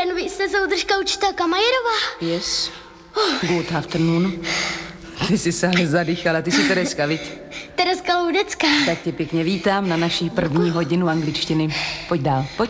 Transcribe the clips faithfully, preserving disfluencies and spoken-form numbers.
den, vy jste soudržka učitelka Majerová. Yes. Good afternoon. Ty jsi se ale zadýchala, ty jsi Tereska, viď? Tereska Loudecká. Tak tě pěkně vítám na naší první hodinu angličtiny. Pojď dál, pojď.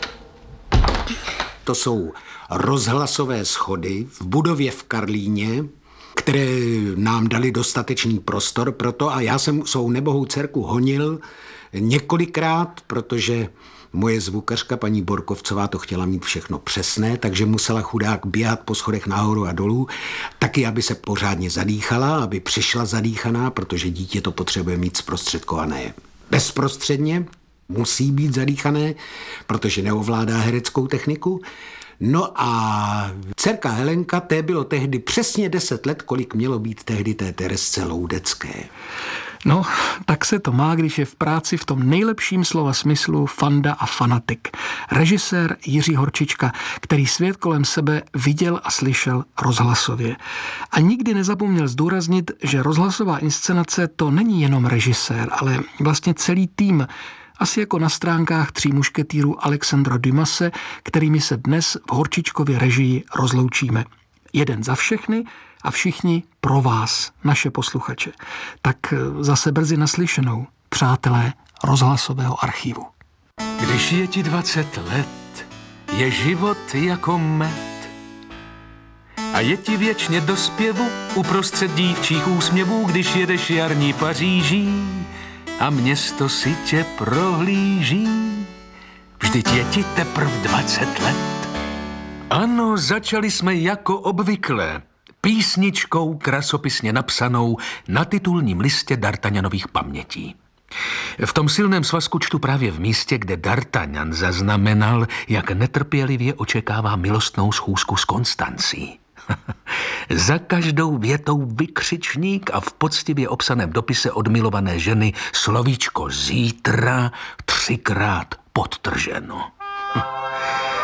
To jsou rozhlasové schody v budově v Karlíně, které nám dali dostatečný prostor pro to a já jsem svou nebohou dcerku honil několikrát, protože moje zvukařka paní Borkovcová to chtěla mít všechno přesné, takže musela chudák běhat po schodech nahoru a dolů, taky aby se pořádně zadýchala, aby přišla zadýchaná, protože dítě to potřebuje mít zprostředkované bezprostředně, musí být zadýchané, protože neovládá hereckou techniku. No a dcerka Helenka, té bylo tehdy přesně deset let, kolik mělo být tehdy té Teresce Loudecké. No, tak se to má, když je v práci v tom nejlepším slova smyslu fanda a fanatik. Režisér Jiří Horčička, který svět kolem sebe viděl a slyšel rozhlasově. A nikdy nezapomněl zdůraznit, že rozhlasová inscenace to není jenom režisér, ale vlastně celý tým. Asi jako na stránkách Tří mušketýrů Alexandra Dumase, kterými se dnes v Horčičkově režii rozloučíme. Jeden za všechny a všichni pro vás, naše posluchače. Tak zase brzy naslyšenou, přátelé rozhlasového archivu. Když je ti dvacet let, je život jako med. A je ti věčně do zpěvu uprostřed dívčích úsměvů, když jedeš jarní Paříží a město si tě prohlíží. Vždyť je ti teprv dvacet let. Ano, začali jsme jako obvykle. Písničkou krasopisně napsanou na titulním listě D'Artagnanových pamětí. V tom silném svazku čtu právě v místě, kde D'Artagnan zaznamenal, jak netrpělivě očekává milostnou schůzku s Konstancí. Za každou větou vykřičník a v poctivě obsaném dopise od milované ženy slovíčko zítra třikrát podtrženo.